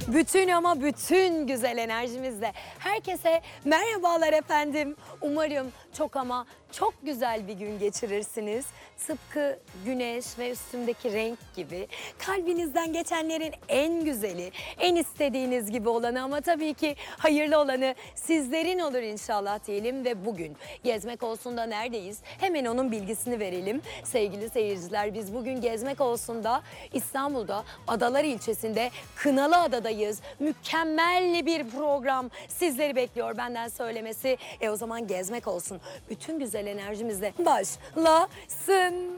Bütün ama bütün güzel enerjimizle herkese merhabalar efendim. Umarım çok ama çok güzel bir gün geçirirsiniz. Tıpkı güneş ve üstümdeki renk gibi kalbinizden geçenlerin en güzeli, en istediğiniz gibi olanı ama tabii ki hayırlı olanı sizlerin olur inşallah diyelim ve bugün Gezmek Olsun'da neredeyiz? Hemen onun bilgisini verelim. Sevgili seyirciler, biz bugün Gezmek Olsun'da İstanbul'da Adalar ilçesinde Kınalıada'dayız. Mükemmel bir program sizleri bekliyor, benden söylemesi. O zaman gezmek olsun. Bütün güzel enerjimizle başlasın.